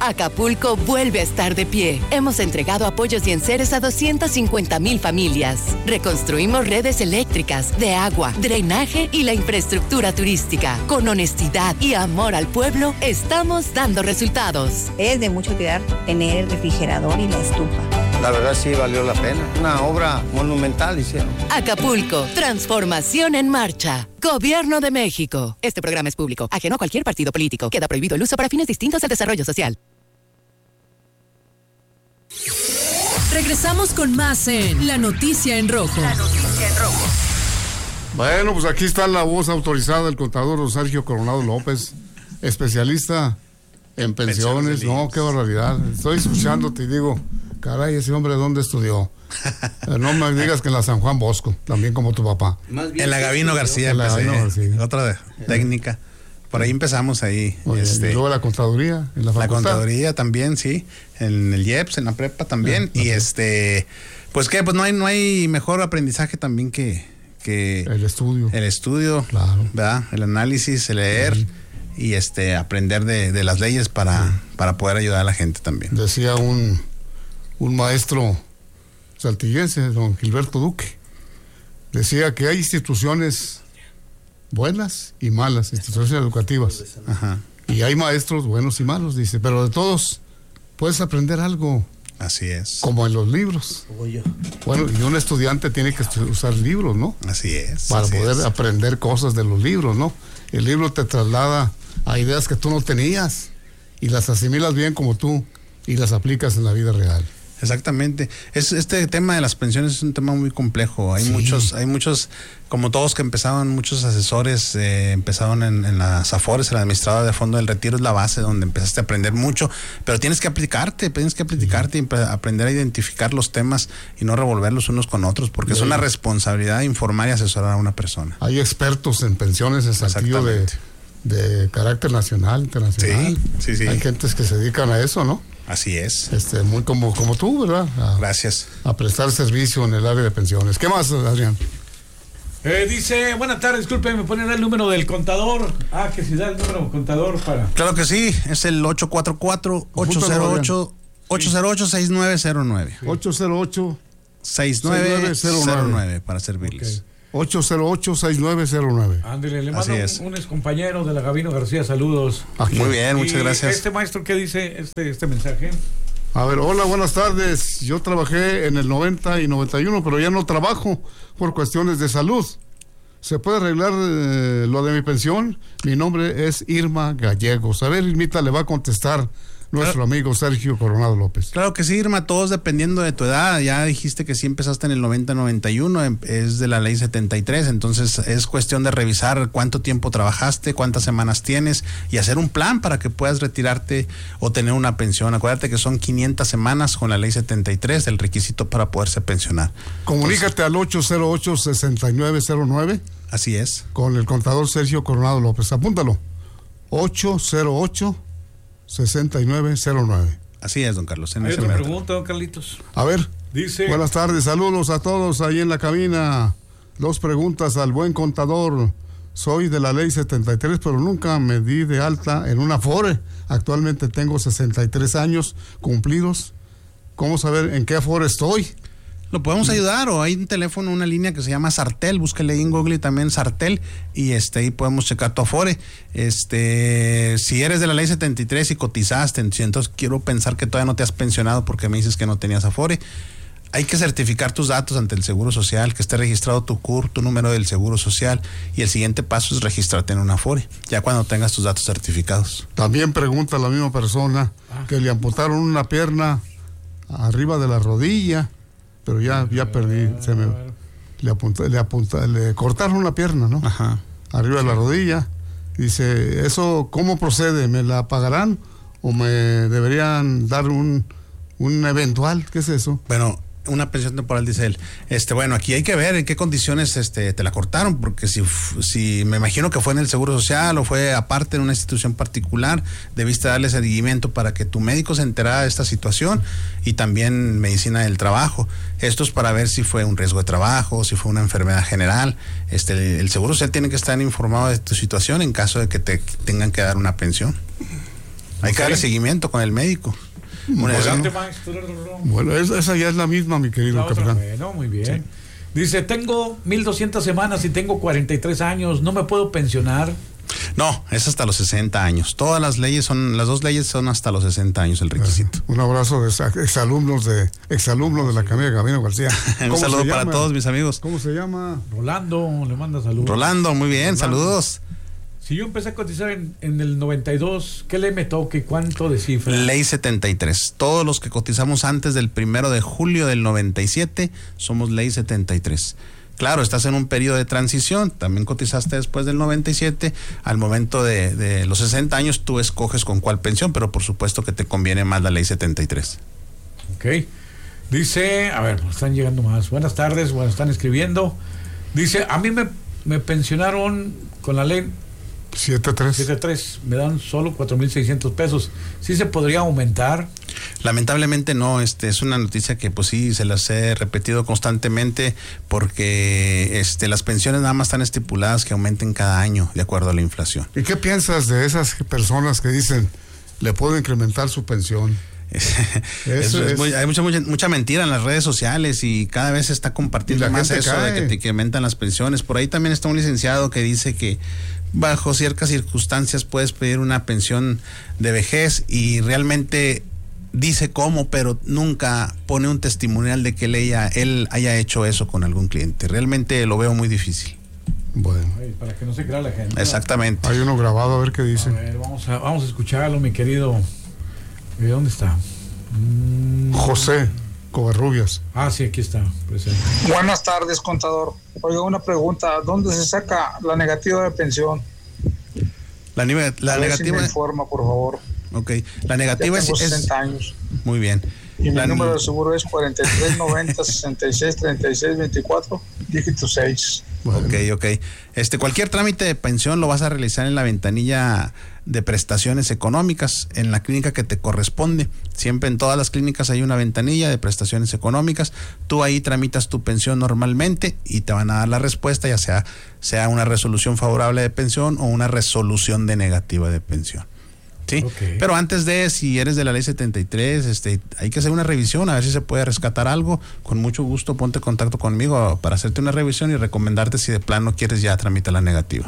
Acapulco vuelve a estar de pie. Hemos entregado apoyos y enseres a 250,000 familias. Reconstruimos redes eléctricas, de agua, drenaje y la infraestructura turística. Con honestidad y amor al pueblo, estamos dando resultados. Es de mucha utilidad tener el refrigerador y la estufa. La verdad sí valió la pena. Una obra monumental hicieron. Acapulco, transformación en marcha. Gobierno de México. Este programa es público, ajeno a cualquier partido político. Queda prohibido el uso para fines distintos al desarrollo social. Regresamos con más en La Noticia en Rojo. La Noticia en Rojo. Bueno, pues aquí está la voz autorizada del contador Sergio Coronado López, especialista en pensiones. No, qué barbaridad. Estoy escuchándote y digo, caray, ese hombre ¿dónde estudió? No me digas que en la San Juan Bosco, también como tu papá. En la Gavino García empecé, otra técnica. Por ahí empezamos ahí. Y luego la contaduría, en la facultad. La contaduría también, sí. En el IEPS, en la prepa también. Y pues qué, pues no hay mejor aprendizaje también que el estudio. El estudio, claro. ¿Verdad? El análisis, el leer y aprender de las leyes para poder ayudar a la gente también. Decía un maestro saltillense, don Gilberto Duque, decía que hay instituciones buenas y malas, instituciones educativas. Ajá. Y hay maestros buenos y malos, dice, pero de todos puedes aprender algo. Así es. Como en los libros. Bueno, y un estudiante tiene que usar libros, ¿no? Así es. Para poder aprender cosas de los libros, ¿no? El libro te traslada a ideas que tú no tenías y las asimilas bien como tú y las aplicas en la vida real. Exactamente. Este tema de las pensiones es un tema muy complejo. Hay muchos, como todos que empezaron, muchos asesores empezaron en las AFORES, el administrador de fondo del retiro es la base donde empezaste a aprender mucho, pero tienes que aplicarte y aprender a identificar los temas y no revolverlos unos con otros, porque es una responsabilidad informar y asesorar a una persona. Hay expertos en pensiones en sentido de carácter nacional, internacional. Sí. Hay gentes que se dedican a eso, ¿no? Así es. Muy como tú, ¿verdad? Gracias. A prestar servicio en el área de pensiones. ¿Qué más, Adrián? Dice, buenas tardes, disculpe, ¿me pueden dar el número del contador? Que si da el número del contador para... Claro que sí, es el 844-808-6909. 808-6909 para servirles. Okay. 808-6909. Ándale, le mando un excompañero de la Gavino García, saludos. Muy bien, muchas gracias. Maestro, ¿qué dice este mensaje? A ver, hola, buenas tardes. Yo trabajé en el 90 y 91, pero ya no trabajo por cuestiones de salud. ¿Se puede arreglar lo de mi pensión? Mi nombre es Irma Gallegos. A ver, Irmita, le va a contestar nuestro amigo Sergio Coronado López. Claro que sí, Irma, todos dependiendo de tu edad. Ya dijiste que sí empezaste en el 90-91, es de la ley 73, entonces es cuestión de revisar cuánto tiempo trabajaste, cuántas semanas tienes y hacer un plan para que puedas retirarte o tener una pensión. Acuérdate que son 500 semanas con la ley 73, el requisito para poderse pensionar. Comunícate al 808-6909. Así es. Con el contador Sergio Coronado López. Apúntalo. 808-6909. Así es, don Carlos. Hay otra pregunta, don Carlitos. A ver. Dice... Buenas tardes, saludos a todos ahí en la cabina. 2 preguntas al buen contador. Soy de la ley 73, pero nunca me di de alta en una AFORE. Actualmente tengo 63 años cumplidos. ¿Cómo saber en qué AFORE estoy? Lo podemos ayudar, o hay un teléfono, una línea que se llama Sartel, búsquele ahí en Google también Sartel, y ahí podemos checar tu Afore. Si eres de la ley 73 y cotizaste, entonces quiero pensar que todavía no te has pensionado porque me dices que no tenías Afore. Hay que certificar tus datos ante el Seguro Social, que esté registrado tu CUR, tu número del Seguro Social, y el siguiente paso es registrarte en una Afore, ya cuando tengas tus datos certificados. También pregunta la misma persona que le amputaron una pierna arriba de la rodilla, pero ya perdí, le cortaron una pierna, ¿no? Ajá. Arriba de la rodilla. Dice, ¿eso cómo procede? ¿Me la pagarán o me deberían dar un eventual? ¿Qué es eso? Bueno, una pensión temporal, dice él. Bueno, aquí hay que ver en qué condiciones te la cortaron, porque si me imagino que fue en el Seguro Social o fue aparte en una institución particular, debiste darle seguimiento para que tu médico se enterara de esta situación, y también medicina del trabajo. Esto es para ver si fue un riesgo de trabajo, si fue una enfermedad general. El Seguro Social tiene que estar informado de tu situación en caso de que te tengan que dar una pensión. Hay que darle seguimiento con el médico. Bueno, esa ya es la misma, mi querido capitán. Bueno, muy bien. Sí. Dice, tengo 1,200 semanas y tengo 43 años, ¿no me puedo pensionar? No, es hasta los 60 años. Todas las dos leyes son hasta los 60 años el requisito. Un abrazo de exalumnos de la Academia Gabino García. Un saludo para todos mis amigos. ¿Cómo se llama? Rolando, le manda saludos. Rolando, muy bien, Rolando. Saludos. Si yo empecé a cotizar en el 92, ¿qué ley me toca y cuánto de cifra? Ley 73. Todos los que cotizamos antes del 1 de julio del 97 somos ley 73. Claro, estás en un periodo de transición, también cotizaste después del 97, al momento de los 60 años tú escoges con cuál pensión, pero por supuesto que te conviene más la ley 73. Ok. Dice, a ver, están llegando más. Buenas tardes, bueno, están escribiendo. Dice, a mí me pensionaron con la ley 73, me dan solo 4,600 pesos. ¿Sí se podría aumentar? Lamentablemente no, es una noticia que pues sí se las he repetido constantemente porque las pensiones nada más están estipuladas que aumenten cada año de acuerdo a la inflación. ¿Y qué piensas de esas personas que dicen le puedo incrementar su pensión? Hay mucha mentira en las redes sociales y cada vez se está compartiendo más eso de que te incrementan las pensiones. Por ahí también está un licenciado que dice que bajo ciertas circunstancias puedes pedir una pensión de vejez y realmente dice cómo, pero nunca pone un testimonial de que él haya hecho eso con algún cliente. Realmente lo veo muy difícil. Bueno. Para que no se crea la gente. Exactamente. Hay uno grabado, a ver qué dice. A ver, vamos a escucharlo, mi querido. ¿Dónde está? José Covarrubias. Ah, sí, aquí está, presente. Buenas tardes, contador. Oiga, una pregunta. ¿Dónde se saca la negativa de pensión? La negativa. Si me informa, por favor. Ok. La negativa ya tengo 60 años. Muy bien. Y mi número de seguro es 4390-6636-24, dígito 6. Bueno. Ok. Cualquier trámite de pensión lo vas a realizar en la ventanilla de prestaciones económicas, en la clínica que te corresponde. Siempre en todas las clínicas hay una ventanilla de prestaciones económicas. Tú ahí tramitas tu pensión normalmente y te van a dar la respuesta, ya sea una resolución favorable de pensión o una resolución de negativa de pensión. ¿Sí? Okay. Pero antes si eres de la ley 73, hay que hacer una revisión, a ver si se puede rescatar algo. Con mucho gusto ponte en contacto conmigo para hacerte una revisión y recomendarte si de plano quieres ya tramitar la negativa.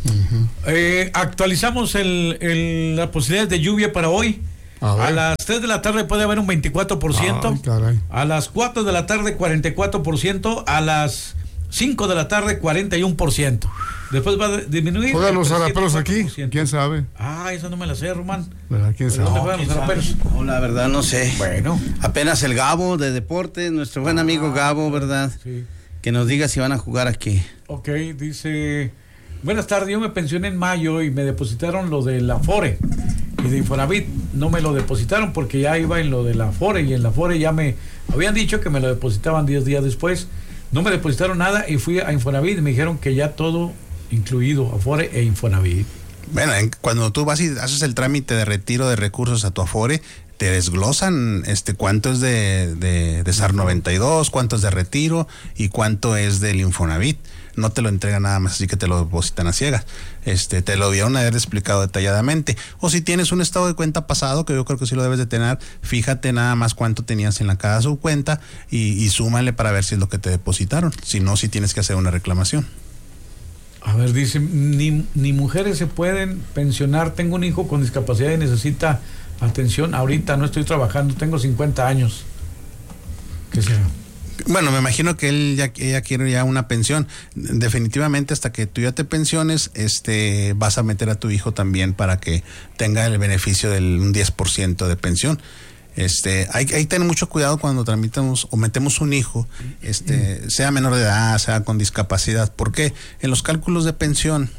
Actualizamos las posibilidades de lluvia para hoy. A las 3 de la tarde puede haber un 24%, a las 4 de la tarde 44%, a las 5 de la tarde 41%. Después va a disminuir. ¿Juegan los zaraperos aquí? ¿Quién sabe? Eso no me la sé, Román. ¿Quién sabe? ¿Dónde juegan los zaraperos? No, la verdad no sé. Bueno. Apenas el Gabo de Deportes, nuestro buen amigo Gabo, ¿verdad? Sí. Que nos diga si van a jugar aquí. Ok, dice... Buenas tardes, yo me pensioné en mayo y me depositaron lo de la Afore y de Infonavit. No me lo depositaron porque ya iba en lo de la Afore y en la Afore ya me habían dicho que me lo depositaban 10 días después. No me depositaron nada y fui a Infonavit y me dijeron que ya todo incluido, Afore e Infonavit. Bueno, cuando tú vas y haces el trámite de retiro de recursos a tu Afore, te desglosan cuánto es de SAR 92, cuánto es de retiro y cuánto es del Infonavit. No te lo entregan nada más así que te lo depositan a ciegas. Te lo debieron haber explicado detalladamente. O si tienes un estado de cuenta pasado, que yo creo que sí lo debes de tener, fíjate nada más cuánto tenías en cada subcuenta y súmale para ver si es lo que te depositaron. Si no, sí tienes que hacer una reclamación. A ver, dice, ni mujeres se pueden pensionar. Tengo un hijo con discapacidad y necesita atención. Ahorita no estoy trabajando, tengo 50 años. ¿Qué será? Bueno, me imagino que ella quiere ya una pensión. Definitivamente hasta que tú ya te pensiones, vas a meter a tu hijo también para que tenga el beneficio del un 10% de pensión. Hay que tener mucho cuidado cuando tramitamos o metemos un hijo, sea menor de edad, sea con discapacidad, porque en los cálculos de pensión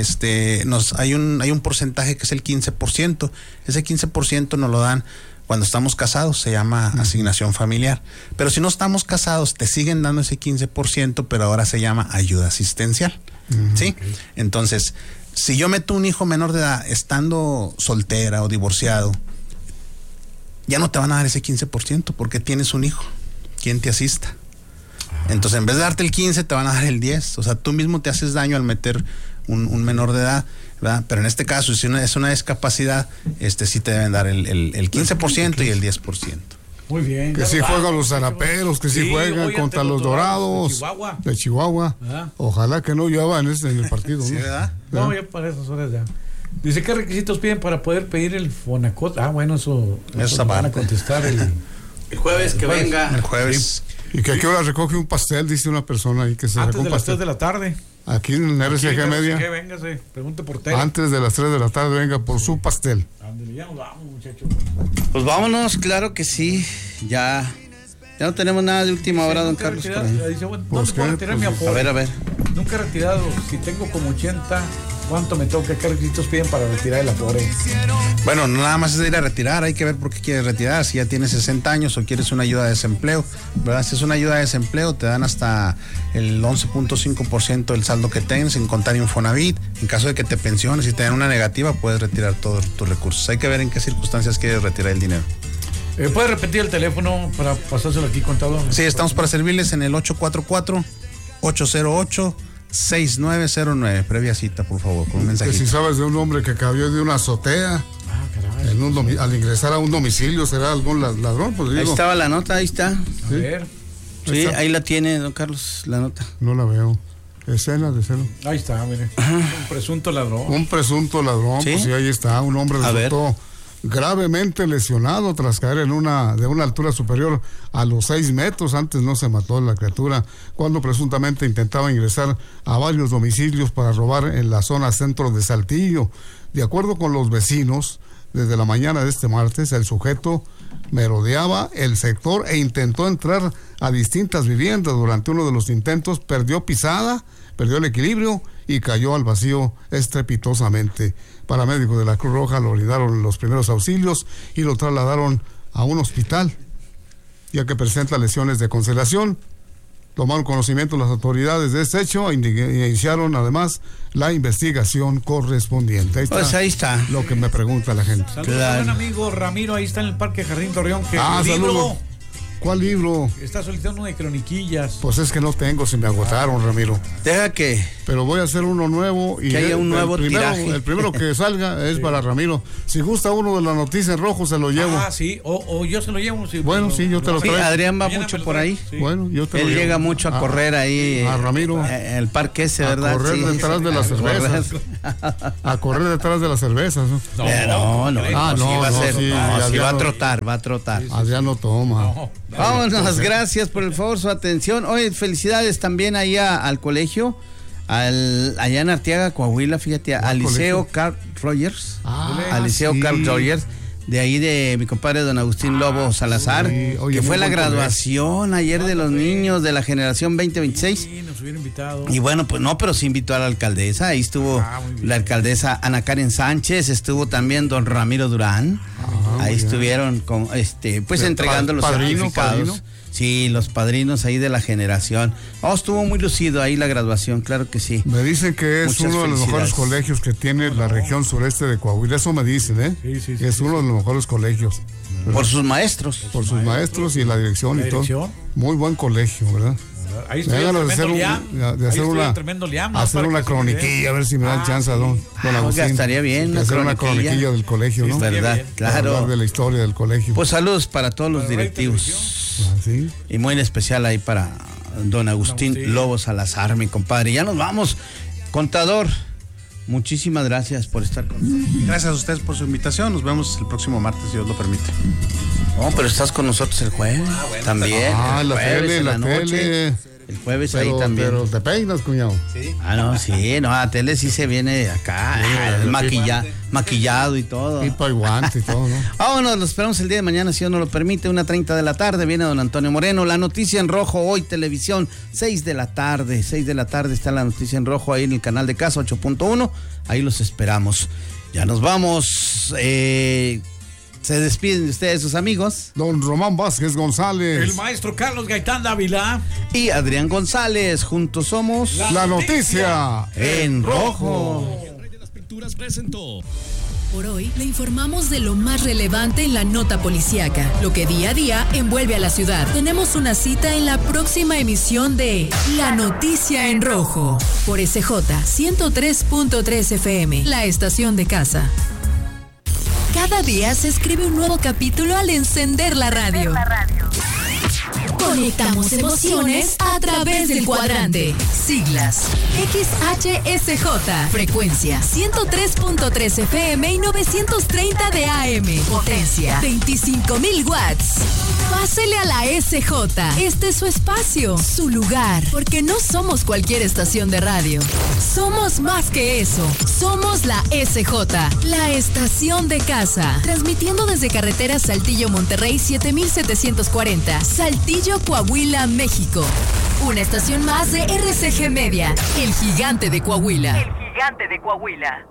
hay un porcentaje que es el 15%. Ese 15% nos lo dan cuando estamos casados, se llama asignación familiar. Pero si no estamos casados, te siguen dando ese 15%, pero ahora se llama ayuda asistencial. ¿Sí? Okay. Entonces, si yo meto un hijo menor de edad estando soltera o divorciado, ya no te van a dar ese 15% porque tienes un hijo. ¿Quién te asista? Entonces, en vez de darte el 15, te van a dar el 10. O sea, tú mismo te haces daño al meter un menor de edad, ¿verdad? Pero en este caso, si es una discapacidad, sí te deben dar el 15% y el 10%. Muy bien. Que sí juegan los zaraperos, que sí juegan contra los Dorados de Chihuahua. Ojalá que no llevan en el partido, ¿no? Sí, ¿verdad? No, ya para esas horas ya. Dice, ¿qué requisitos piden para poder pedir el Fonacot? Bueno, eso van a contestar el jueves que venga. El jueves. Sí. Y que aquí ahora recoge un pastel, dice una persona ahí que se antes recoge de las 3 de la tarde. Aquí en el RCG Media. Véngase, pregunte por tele. Antes de las 3 de la tarde, venga por su pastel. Ándale, ya nos vamos, muchachos. Pues vámonos, claro que sí. Ya no tenemos nada de última hora, don Carlos. Dice, bueno, ¿dónde puedo retirar mi apoyo? A ver. Nunca he retirado. Si tengo como 80, ¿cuánto me toca? ¿Qué requisitos piden para retirar el Afore? Bueno, no nada más es de ir a retirar, hay que ver por qué quieres retirar, si ya tienes 60 años o quieres una ayuda de desempleo, ¿verdad? Si es una ayuda de desempleo, te dan hasta el 11.5% del saldo que tengas, sin contar Infonavit. En caso de que te pensiones y te den una negativa, puedes retirar todos tus recursos. Hay que ver en qué circunstancias quieres retirar el dinero. ¿Puedes repetir el teléfono para pasárselo aquí, contador? Sí, estamos para servirles en el 844-808-6909. Previa cita, por favor, con un mensajito. Que si sabes de un hombre que cayó de una azotea, al ingresar a un domicilio, ¿será algún ladrón? Pues digo, ahí estaba la nota, ahí está. A ver. Sí, ahí la tiene, don Carlos, la nota. No la veo. Escena de cero. Ahí está, mire. Un presunto ladrón. Un presunto ladrón, ¿sí? Pues sí, ahí está. Un hombre resultó gravemente lesionado tras caer de una altura superior a los 6 metros. Antes no se mató la criatura cuando presuntamente intentaba ingresar a varios domicilios para robar en la zona centro de Saltillo. De acuerdo con los vecinos, desde la mañana de este martes, el sujeto merodeaba el sector e intentó entrar a distintas viviendas. Durante uno de los intentos perdió el equilibrio y cayó al vacío estrepitosamente. Paramédicos de la Cruz Roja lo brindaron los primeros auxilios y lo trasladaron a un hospital, ya que presenta lesiones de congelación. Tomaron conocimiento las autoridades de este hecho e iniciaron además la investigación correspondiente. Ahí está. Lo que me pregunta la gente. Saludos a un amigo Ramiro, ahí está en el Parque Jardín Torreón. Saludos. ¿Cuál libro? Está solicitando uno de croniquillas. Pues es que no tengo, se me agotaron, Ramiro. Deja que... Pero voy a hacer uno nuevo. Y que haya un nuevo tiraje. El primero que salga es para Ramiro. Si gusta uno de la noticia en rojo, se lo llevo. Sí, o yo se lo llevo. Bueno, sí, yo te lo traigo. Sí, Adrián va mucho por ahí. Sí. Bueno, yo te lo llevo. Él llega mucho a correr ahí. A Ramiro. El parque ese, ¿verdad? A correr detrás de las cervezas. A correr detrás de las cervezas. No. Sí, va a trotar. Adrián no toma. Vámonos, gracias por el favor, su atención. Oye, felicidades también ahí al colegio, allá en Arteaga, Coahuila, fíjate, al Liceo Carl Rogers, de ahí de mi compadre don Agustín Lobo Salazar, Oye, que fue la graduación ayer de los niños de la generación 2026. Sí, nos hubiera invitado. Y bueno, pues no, pero sí invitó a la alcaldesa, ahí estuvo la alcaldesa Ana Karen Sánchez, estuvo también don Ramiro Durán, ahí estuvieron con pues entregando los certificados. ¿Padrino? Sí, los padrinos ahí de la generación. Estuvo muy lucido ahí la graduación, claro que sí. Me dicen que es uno de los mejores colegios que tiene la región sureste de Coahuila. Eso me dicen, Sí, es uno de los mejores colegios. ¿Verdad? Por sus maestros. Por sus maestros y la dirección y todo. Muy buen colegio, ¿verdad? Ahí estoy hacer una croniquilla, a ver si me dan chance, don Agustín. Estaría bien hacer una croniquilla del colegio, ¿no? Verdad, claro. Hablar de la historia del colegio. Pues saludos para todos los directivos. ¿Sí? Y muy en especial ahí para don Agustín Lobo Salazar, mi compadre. Ya nos vamos. Contador, muchísimas gracias por estar con nosotros. Gracias a ustedes por su invitación. Nos vemos el próximo martes, si Dios lo permite. Pero estás con nosotros el jueves. También. La tele. El jueves ahí también. Pero te peinas, cuñado. ¿Sí? La tele sí se viene acá, maquillado y todo. Pipa y guante y todo, ¿no? Vámonos, los esperamos el día de mañana, si Dios nos lo permite, 1:30 de la tarde, viene don Antonio Moreno, la noticia en rojo, hoy televisión, 6 de la tarde está la noticia en rojo ahí en el canal de Casa 8.1, ahí los esperamos. Ya nos vamos, se despiden de ustedes sus amigos. Don Román Vázquez González. El maestro Carlos Gaitán Dávila. Y Adrián González. Juntos somos la noticia en rojo. Rey de las Pinturas presentó Por hoy le informamos de lo más relevante en la nota policíaca, lo que día a día envuelve a la ciudad. Tenemos una cita en la próxima emisión de La Noticia en Rojo por SJ 103.3 FM, la estación de casa. Cada día se escribe un nuevo capítulo al encender la radio. Conectamos emociones a través del cuadrante. Siglas XHSJ. Frecuencia 103.3 FM y 930 de AM. Potencia 25,000 watts. Pásele a la SJ. Este es su espacio, su lugar. Porque no somos cualquier estación de radio. Somos más que eso. Somos la SJ, la estación de casa. Transmitiendo desde carretera Saltillo-Monterrey 7740. Saltillo, Coahuila, México. Una estación más de RCG Media, el gigante de Coahuila. El gigante de Coahuila.